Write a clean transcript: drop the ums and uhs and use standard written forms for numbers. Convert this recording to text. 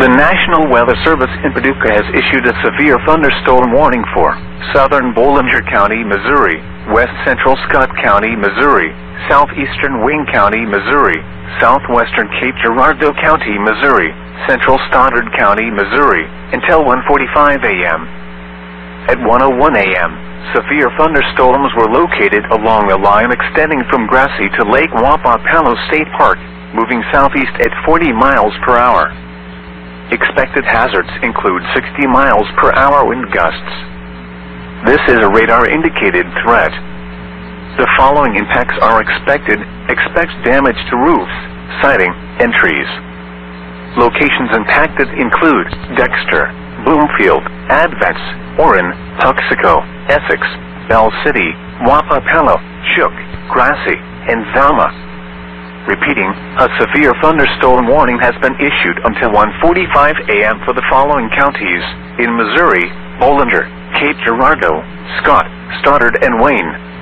The National Weather Service in Paducah has issued a severe thunderstorm warning for southern Bollinger County, Missouri, west central Scott County, Missouri, southeastern Wayne County, Missouri, southwestern Cape Girardeau County, Missouri, central Stoddard County, Missouri, until 1:45 a.m. At 1:01 a.m., severe thunderstorms were located along the line extending from Grassy to Lake Wappapello State Park, moving southeast at 40 miles per hour. Expected hazards include 60 miles per hour wind gusts. This is a radar-indicated threat. The following impacts are expected. Expect damage to roofs, siding, and trees. Locations impacted include Dexter, Bloomfield, Advents, Orrin, Tuxico, Essex, Bell City, Wappapello, Shook, Grassy, and Zalma. Repeating, a severe thunderstorm warning has been issued until 1:45 a.m. for the following counties in Missouri: Bollinger, Cape Girardeau, Scott, Stoddard, and Wayne.